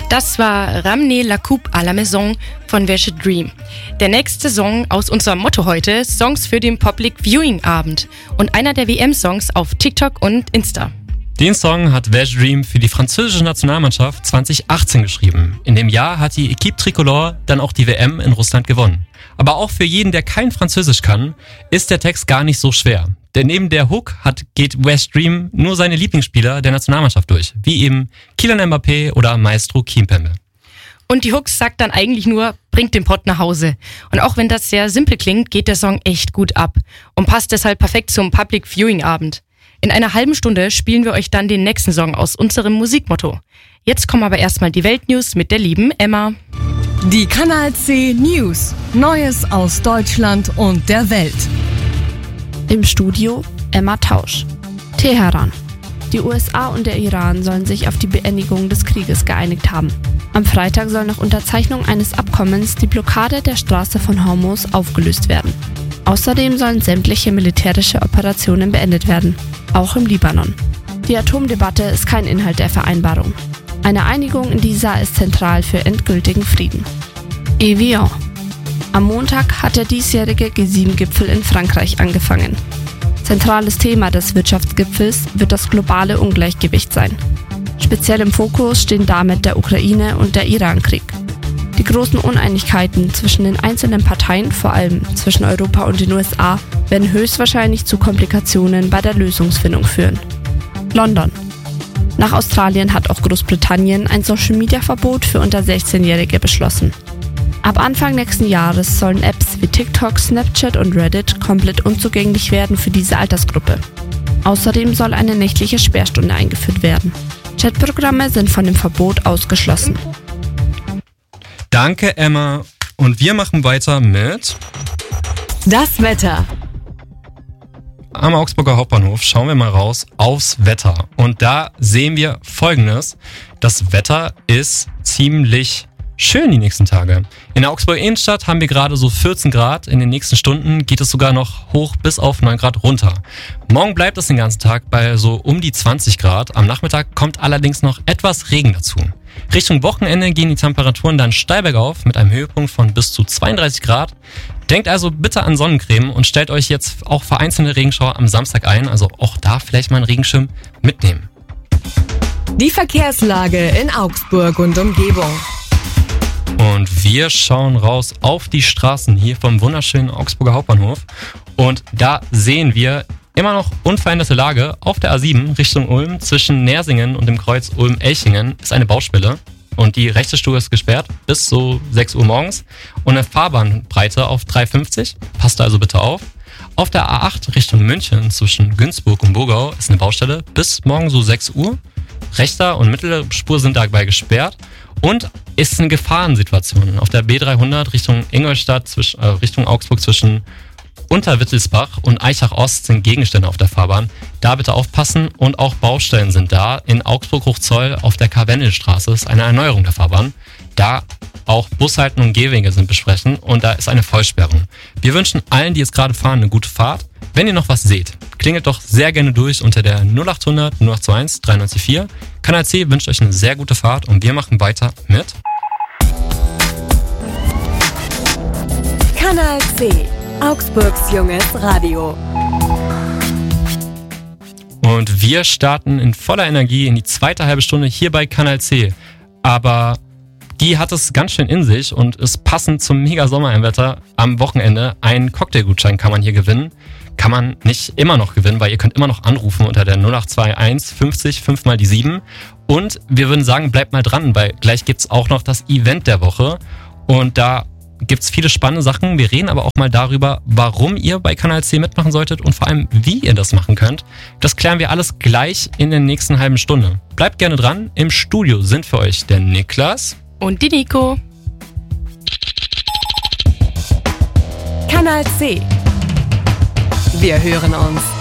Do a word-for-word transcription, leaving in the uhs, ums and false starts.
Das war Ramener la coupe à la maison von Veg Dream. Der nächste Song aus unserem Motto heute, Songs für den Public Viewing Abend und einer der W M-Songs auf TikTok und Insta. Den Song hat Veg Dream für die französische Nationalmannschaft zwanzig achtzehn geschrieben. In dem Jahr hat die Equipe Tricolore dann auch die W M in Russland gewonnen. Aber auch für jeden, der kein Französisch kann, ist der Text gar nicht so schwer. Denn neben der Hook hat, geht Veg Dream nur seine Lieblingsspieler der Nationalmannschaft durch, wie eben Kylian Mbappé oder Maestro Kimpembe. Und die Hook sagt dann eigentlich nur, bringt den Pott nach Hause. Und auch wenn das sehr simpel klingt, geht der Song echt gut ab und passt deshalb perfekt zum Public Viewing Abend. In einer halben Stunde spielen wir euch dann den nächsten Song aus unserem Musikmotto. Jetzt kommen aber erstmal die Weltnews mit der lieben Emma. Die Kanal C News. Neues aus Deutschland und der Welt. Im Studio Emma Tausch. Teheran. Die U S A und der Iran sollen sich auf die Beendigung des Krieges geeinigt haben. Am Freitag soll nach Unterzeichnung eines Abkommens die Blockade der Straße von Hormuz aufgelöst werden. Außerdem sollen sämtliche militärische Operationen beendet werden, auch im Libanon. Die Atomdebatte ist kein Inhalt der Vereinbarung. Eine Einigung in dieser ist zentral für endgültigen Frieden. Evian. Am Montag hat der diesjährige G sieben Gipfel in Frankreich angefangen. Zentrales Thema des Wirtschaftsgipfels wird das globale Ungleichgewicht sein. Speziell im Fokus stehen damit der Ukraine- und der Iran-Krieg. Die großen Uneinigkeiten zwischen den einzelnen Parteien, vor allem zwischen Europa und den U S A, werden höchstwahrscheinlich zu Komplikationen bei der Lösungsfindung führen. London. Nach Australien hat auch Großbritannien ein Social-Media-Verbot für unter sechzehnjährige beschlossen. Ab Anfang nächsten Jahres sollen Apps wie TikTok, Snapchat und Reddit komplett unzugänglich werden für diese Altersgruppe. Außerdem soll eine nächtliche Sperrstunde eingeführt werden. Chatprogramme sind von dem Verbot ausgeschlossen. Danke, Emma. Und wir machen weiter mit Das Wetter. Am Augsburger Hauptbahnhof schauen wir mal raus aufs Wetter. Und da sehen wir Folgendes. Das Wetter ist ziemlich schön die nächsten Tage. In der Augsburger Innenstadt haben wir gerade so vierzehn Grad. In den nächsten Stunden geht es sogar noch hoch bis auf neun Grad runter. Morgen bleibt es den ganzen Tag bei so um die zwanzig Grad. Am Nachmittag kommt allerdings noch etwas Regen dazu. Richtung Wochenende gehen die Temperaturen dann steil bergauf mit einem Höhepunkt von bis zu zweiunddreißig Grad. Denkt also bitte an Sonnencreme und stellt euch jetzt auch vereinzelte Regenschauer am Samstag ein. Also auch da vielleicht mal einen Regenschirm mitnehmen. Die Verkehrslage in Augsburg und Umgebung. Und wir schauen raus auf die Straßen hier vom wunderschönen Augsburger Hauptbahnhof. Und da sehen wir immer noch unveränderte Lage. Auf der A sieben Richtung Ulm zwischen Nersingen und dem Kreuz Ulm-Elchingen ist eine Baustelle. Und die rechte Spur ist gesperrt bis so sechs Uhr morgens. Und eine Fahrbahnbreite auf drei fünfzig. Passt also bitte auf. Auf der A acht Richtung München zwischen Günzburg und Burgau ist eine Baustelle bis morgen so sechs Uhr. Rechter und mittlere Spur sind dabei gesperrt. Und ist eine Gefahrensituation. Auf der B dreihundert Richtung Ingolstadt, zwischen, äh, Richtung Augsburg zwischen Unterwittelsbach und Eichach-Ost sind Gegenstände auf der Fahrbahn. Da bitte aufpassen und auch Baustellen sind da. In Augsburg-Hochzoll auf der Karwendelstraße ist eine Erneuerung der Fahrbahn. Da auch Bushalten und Gehwege sind besprechen und da ist eine Vollsperrung. Wir wünschen allen, die jetzt gerade fahren, eine gute Fahrt. Wenn ihr noch was seht, klingelt doch sehr gerne durch unter der null achthundert null acht eins drei neun vier. Kanal C wünscht euch eine sehr gute Fahrt und wir machen weiter mit Kanal C, Augsburgs junges Radio. Und wir starten in voller Energie in die zweite halbe Stunde hier bei Kanal C. Aber die hat es ganz schön in sich und ist passend zum mega Sommerwetter am Wochenende. Einen Cocktailgutschein kann man hier gewinnen. Kann man nicht immer noch gewinnen, weil ihr könnt immer noch anrufen unter der null acht zwei eins fünfzig fünf mal die sieben. Und wir würden sagen, bleibt mal dran, weil gleich gibt's auch noch das Event der Woche. Und da gibt's viele spannende Sachen. Wir reden aber auch mal darüber, warum ihr bei Kanal C mitmachen solltet und vor allem, wie ihr das machen könnt. Das klären wir alles gleich in der nächsten halben Stunde. Bleibt gerne dran. Im Studio sind für euch der Niklas und die Nico. Kanal C. Wir hören uns.